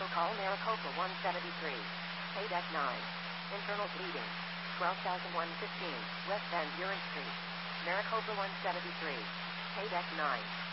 Vehicle call Maricopa 173. Pay deck 9. Internal bleeding. 12,115 West Van Buren Street. Maricopa 173. Pay deck 9.